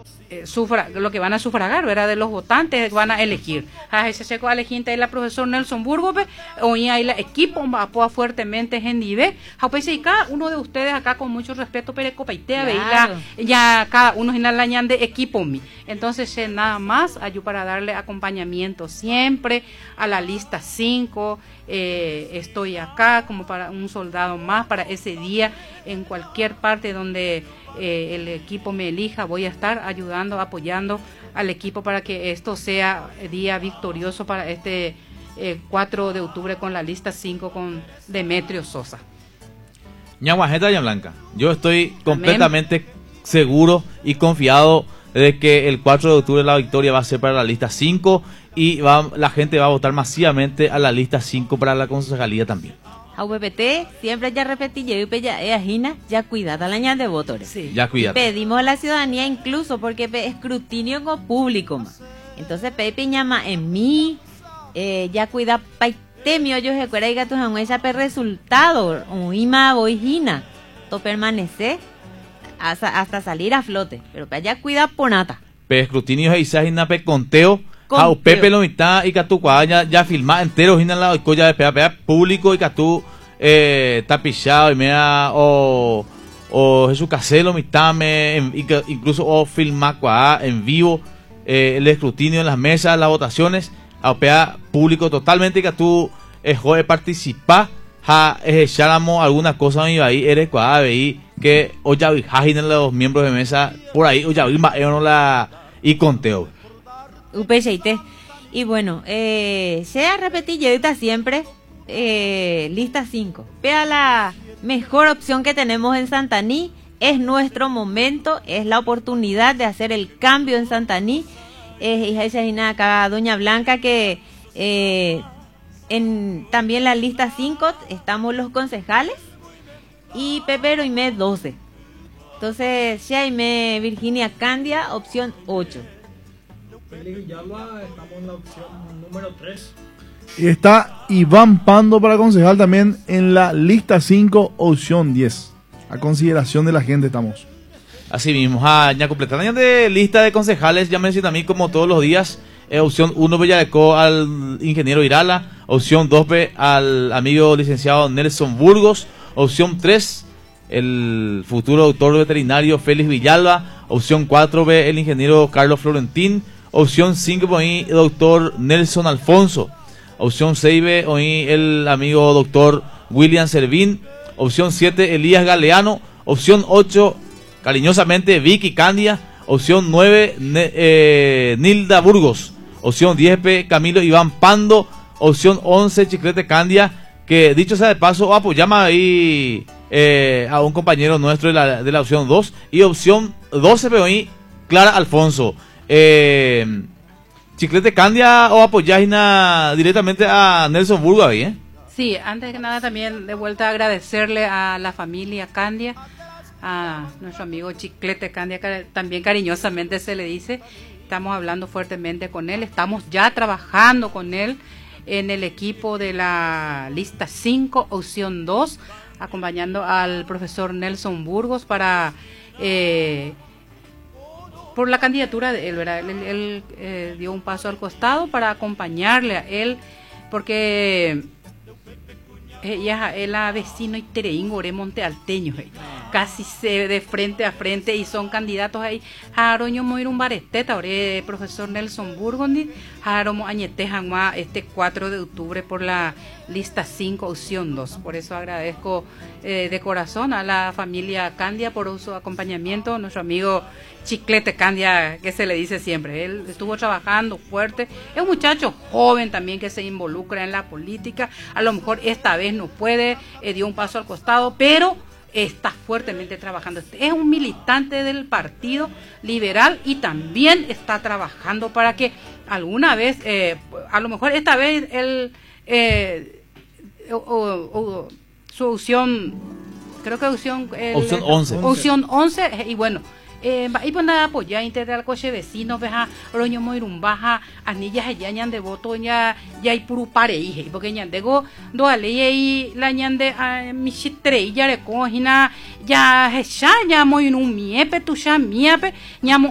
lo que van a sufragar, ¿verdad? De los votantes van a elegir. A ese seco elegir la profesor Nelson Burgos, hoy hay el equipo apoya fuertemente en Nive. Y cada uno de ustedes acá con mucho respeto, pero copaitea, claro. Ya cada uno en la ñan de equipo mi. Entonces, nada más ayuda para darle acompañamiento siempre a la lista 5. Estoy acá como para un soldado más para ese día en cualquier parte donde el equipo me elija, voy a estar ayudando, apoyando al equipo para que esto sea día victorioso para este 4 de octubre con la lista 5 con Demetrio Sosa. Ñaguajeta, Ña Blanca, yo estoy completamente seguro y confiado de que el 4 de octubre la victoria va a ser para la lista 5 y la gente va a votar masivamente a la lista 5 para la concejalía también. A UPPT siempre ya repetí, ya cuidada la ña de votores. Sí. Ya cuidado. Pedimos a la ciudadanía incluso porque escrutinio con público más. Entonces Pepe llama en mí, ya cuida paitemio yo se cuera y gatos en esa resultado, uima boijina, to permanecer hasta salir a flote, pero ya cuida ponata. Pe escrutinio y sajina pe conteo. Pepe lo mitad y que tú ya filma entero en la colla de PAPA público y que tú tapichado y mea o Jesús Caselo mitad incluso o filma en vivo el escrutinio en las mesas, las votaciones a PA público totalmente y que tú joder participar echáramos alguna cosa en ahí eres ahí que o ya en los miembros de mesa por ahí o ya no la y conteo. Y bueno, se ha repetido ahorita siempre lista 5. Vea la mejor opción que tenemos en Santaní, es nuestro momento, es la oportunidad de hacer el cambio en Santaní. Hija esa acá doña Blanca que en también la lista 5 estamos los concejales y Pepero y me 12. Entonces, Jaime Virginia Candia, opción 8. Villalba, estamos en la opción número 3. Y está Iván Pando para concejal también en la lista 5, opción 10. A consideración de la gente estamos. Así mismo, ya completando de lista de concejales, ya mencioné a mí como todos los días, opción 1 Bellarecó al ingeniero Irala, opción 2 al amigo licenciado Nelson Burgos, opción 3 el futuro doctor veterinario Félix Villalba, opción 4 el ingeniero Carlos Florentín, opción 5 el doctor Nelson Alfonso, opción 6 hoy el amigo doctor William Servín, opción 7 Elías Galeano, opción 8 cariñosamente Vicky Candia, opción 9 Nilda Burgos, opción 10 Camilo Iván Pando, opción 11 Chiclete Candia, que dicho sea de paso apoyamos ahí a un compañero nuestro de la opción 2, y opción 12 hoy Clara Alfonso. Chiclete Candia o apoyáis directamente a Nelson Burgos ahí, Sí, antes que nada también de vuelta agradecerle a la familia Candia, a nuestro amigo Chiclete Candia, que también cariñosamente se le dice. Estamos hablando fuertemente con él, estamos ya trabajando con él en el equipo de la lista 5, opción 2, acompañando al profesor Nelson Burgos para por la candidatura de él, ¿verdad? Él dio un paso al costado para acompañarle a él, porque ella es la vecino y Tereín Gore Monte Alteño, casi de frente a frente, y son candidatos ahí. Jaroño Moirun Bareteta, profesor Nelson Burgondi, Jaromo Añetejangma, este 4 de octubre por la lista 5, opción 2. Por eso agradezco de corazón a la familia Candia por su acompañamiento, nuestro amigo Chiclete Candia, que se le dice siempre. Él estuvo trabajando fuerte, es un muchacho joven también que se involucra en la política. A lo mejor esta vez no puede, dio un paso al costado, pero está fuertemente trabajando. Es un militante del Partido Liberal y también está trabajando para que alguna vez, a lo mejor esta vez él su opción, creo que opción 11. Opción 11, y bueno, y pues nada, apoyar integrar coche vecinos, veja roño moirun baja anillas ya ñan de voto ya hay puru pare hije, porque ñan dego do ale y la ñan de mi chitre ya recogina ya hecha ya moirun miepe tu ya miepe ñamo